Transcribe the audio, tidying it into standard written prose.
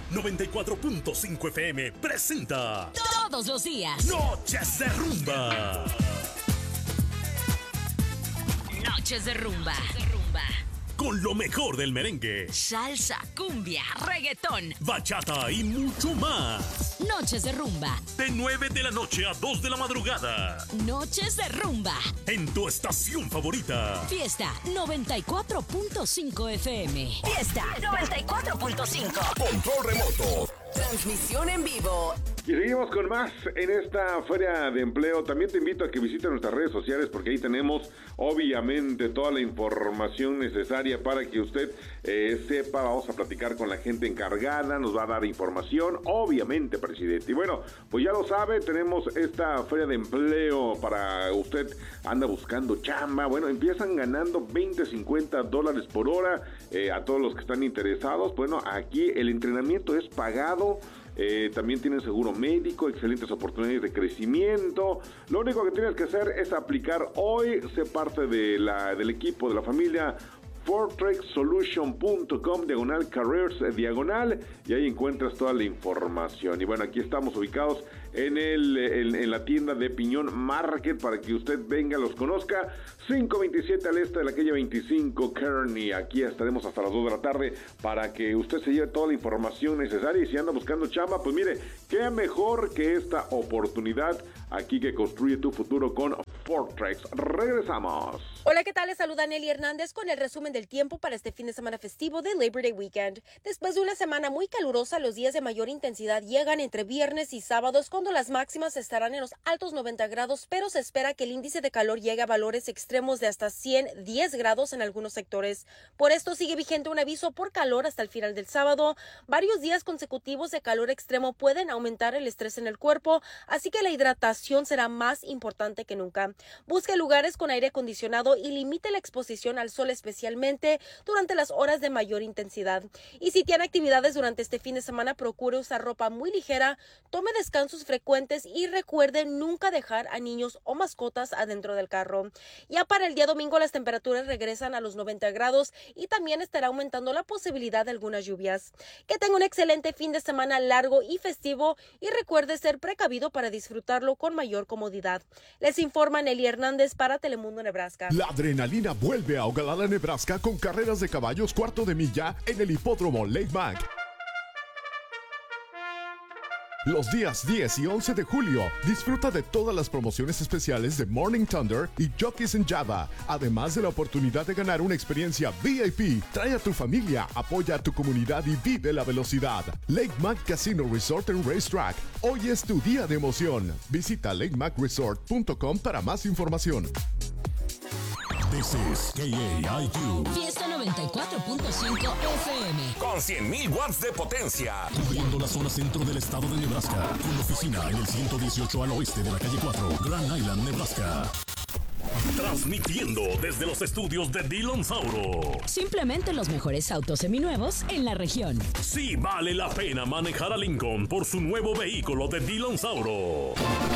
94.5 FM presenta todos los días Noches de Rumba. Noches de Rumba. Con lo mejor del merengue, Salsa, cumbia, reggaetón, bachata y mucho más. Noches de Rumba. De 9 de la noche a 2 de la madrugada. Noches de Rumba. En tu estación favorita. Fiesta 94.5 FM. Fiesta 94.5. Control remoto. Transmisión en vivo. Y seguimos con más en esta feria de empleo. También te invito a que visites nuestras redes sociales porque ahí tenemos obviamente toda la información necesaria para que usted sepa. Vamos a platicar con la gente encargada, nos va a dar información, obviamente, presidente. Y bueno, pues ya lo sabe, tenemos esta feria de empleo para usted anda buscando chamba. Bueno, empiezan ganando $20-50 por hora a todos los que están interesados. Bueno, aquí el entrenamiento es pagado. También tienen seguro médico, excelentes oportunidades de crecimiento. Lo único que tienes que hacer es aplicar hoy, ser parte del equipo, de la familia fortrexsolution.com /careers y ahí encuentras toda la información. Y bueno, aquí estamos ubicados en la tienda de Piñón Market para que usted venga, los conozca. 527 al este de la calle 25 Kearney. Aquí estaremos hasta las 2 de la tarde para que usted se lleve toda la información necesaria. Y si anda buscando chamba, pues mire, qué mejor que esta oportunidad aquí que construye tu futuro con Fortrex. Regresamos. Hola, ¿qué tal? Les saluda Nelly Hernández con el resumen del tiempo para este fin de semana festivo de Labor Day Weekend. Después de una semana muy calurosa, los días de mayor intensidad llegan entre viernes y sábados, cuando las máximas estarán en los altos 90 grados, pero se espera que el índice de calor llegue a valores extremos de hasta 110 grados en algunos sectores. Por esto sigue vigente un aviso por calor hasta el final del sábado. Varios días consecutivos de calor extremo pueden aumentar el estrés en el cuerpo, así que la hidratación será más importante que nunca. Busque lugares con aire acondicionado y limite la exposición al sol, especialmente durante las horas de mayor intensidad. Y si tiene actividades durante este fin de semana, procure usar ropa muy ligera, tome descansos frecuentes y recuerde nunca dejar a niños o mascotas adentro del carro. Ya para el día domingo las temperaturas regresan a los 90 grados y también estará aumentando la posibilidad de algunas lluvias. Que tenga un excelente fin de semana largo y festivo y recuerde ser precavido para disfrutarlo con mayor comodidad. Les informa Nelly Hernández para Telemundo Nebraska. La adrenalina vuelve a Ogallala, Nebraska con carreras de caballos cuarto de milla en el hipódromo Lake Mac. Los días 10 y 11 de julio, disfruta de todas las promociones especiales de Morning Thunder y Jockeys in Java, además de la oportunidad de ganar una experiencia VIP. Trae a tu familia, apoya a tu comunidad y vive la velocidad. Lake Mac Casino Resort and Racetrack. Hoy es tu día de emoción. Visita lakemacresort.com para más información. This is KAIQ. Fiesta 94.5 FM. Con 100,000 watts de potencia. Cubriendo la zona centro del estado de Nebraska. Con oficina en el 118 al oeste de la calle 4, Grand Island, Nebraska. Transmitiendo desde los estudios de Dillon Sauro. Simplemente los mejores autos seminuevos en la región. Sí vale la pena manejar a Lincoln por su nuevo vehículo de Dillon Sauro.